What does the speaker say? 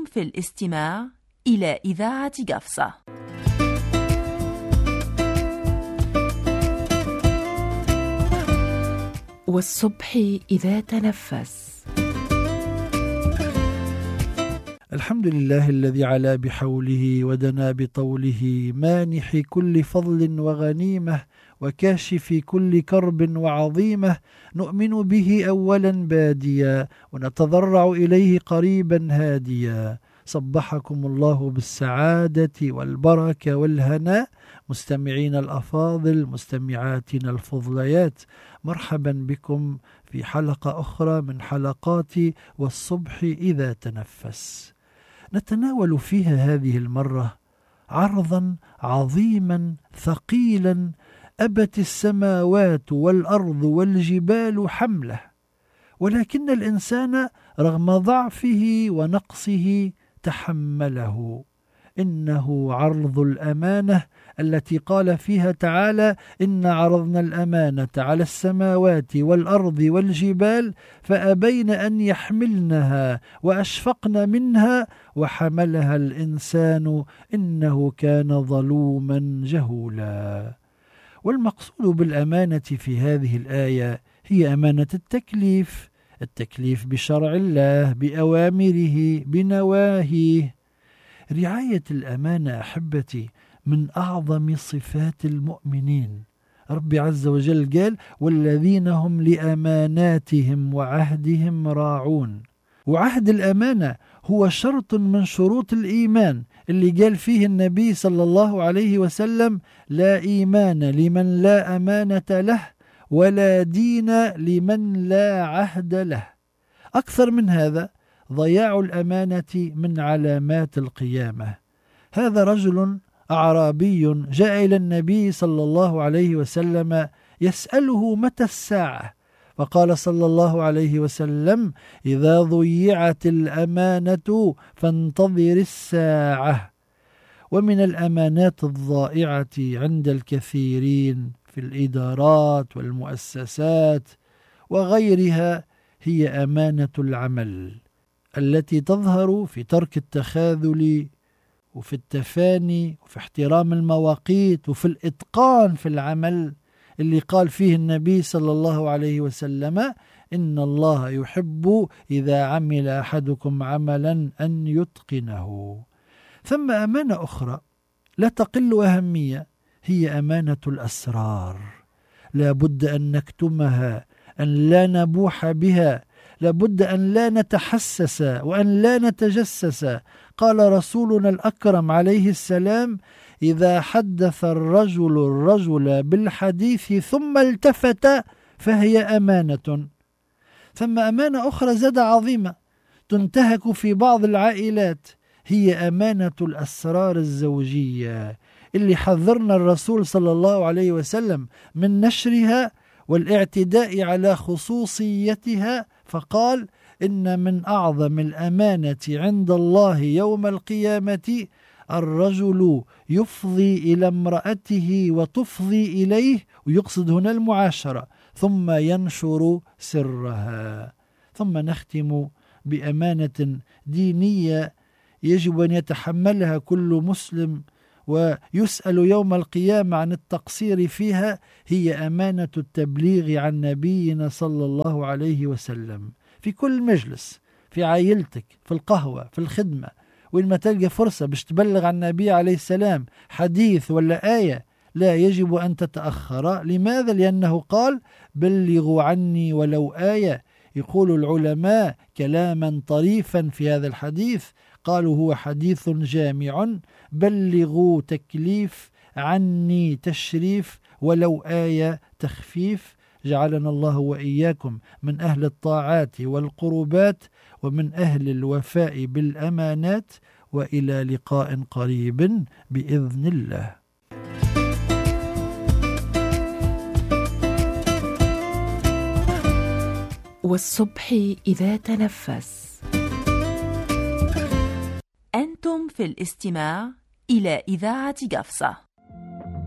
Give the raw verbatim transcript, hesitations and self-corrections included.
في الاستماع إلى إذاعة قفصة. والصبح إذا تنفس. الحمد لله الذي علا بحوله ودنا بطوله، مانح كل فضل وغنيمة، وكاشف كل كرب وعظيمة. نؤمن به أولا باديا، ونتضرع إليه قريبا هاديا. صبحكم الله بالسعادة والبركة والهناء، مستمعين الأفاضل، مستمعاتنا الفضليات، مرحبا بكم في حلقة أخرى من حلقات والصبح إذا تنفس. نتناول فيها هذه المرة عرضا عظيما ثقيلا أبت السماوات والأرض والجبال حمله، ولكن الإنسان رغم ضعفه ونقصه تحمله. إنه عرض الأمانة التي قال فيها تعالى: إن عرضنا الأمانة على السماوات والأرض والجبال فأبين أن يحملنها وأشفقن منها وحملها الإنسان إنه كان ظلوما جهولا. والمقصود بالأمانة في هذه الآية هي أمانة التكليف، التكليف بشرع الله، بأوامره، بنواهيه. رعاية الأمانة أحبتي من أعظم صفات المؤمنين. ربي عز وجل قال: والذين هم لأماناتهم وعهدهم راعون. وعهد الأمانة هو شرط من شروط الإيمان اللي قال فيه النبي صلى الله عليه وسلم: لا إيمان لمن لا أمانة له، ولا دين لمن لا عهد له. أكثر من هذا، ضياع الأمانة من علامات القيامة. هذا رجل أعرابي جاء إلى النبي صلى الله عليه وسلم يسأله متى الساعة، فقال صلى الله عليه وسلم: إذا ضيعت الأمانة فانتظر الساعة. ومن الأمانات الضائعة عند الكثيرين في الإدارات والمؤسسات وغيرها هي أمانة العمل، التي تظهر في ترك التخاذل وفي التفاني وفي احترام المواقيت وفي الإتقان في العمل، اللي قال فيه النبي صلى الله عليه وسلم: إن الله يحب إذا عمل أحدكم عملا أن يتقنه. ثم أمانة أخرى لا تقل أهمية، هي أمانة الأسرار. لا بد أن نكتمها، أن لا نبوح بها، لابد أن لا نتحسس وأن لا نتجسس. قال رسولنا الأكرم عليه السلام: إذا حدث الرجل الرجل بالحديث ثم التفت فهي أمانة. ثم أمانة أخرى زاد عظيمة تنتهك في بعض العائلات، هي أمانة الأسرار الزوجية، اللي حذرنا الرسول صلى الله عليه وسلم من نشرها والاعتداء على خصوصيتها، فقال: إن من أعظم الأمانة عند الله يوم القيامة الرجل يفضي إلى امرأته وتفضي إليه، ويقصد هنا المعاشرة، ثم ينشر سرها. ثم نختم بأمانة دينية يجب أن يتحملها كل مسلم ويسأل يوم القيامة عن التقصير فيها، هي أمانة التبليغ عن نبينا صلى الله عليه وسلم. في كل مجلس، في عائلتك، في القهوة، في الخدمة، وإن ما تلقى فرصة باش تبلغ عن النبي عليه السلام حديث ولا آية، لا يجب أن تتأخر. لماذا؟ لأنه قال: بلغوا عني ولو آية. يقول العلماء كلاما طريفا في هذا الحديث، قالوا هو حديث جامع: بلغوا تكليف، عني تشريف، ولو آية تخفيف. جعلنا الله وإياكم من أهل الطاعات والقربات ومن أهل الوفاء بالأمانات، وإلى لقاء قريب بإذن الله. والصبح إذا تنفس. أنتم في الاستماع إلى إذاعة قفصة.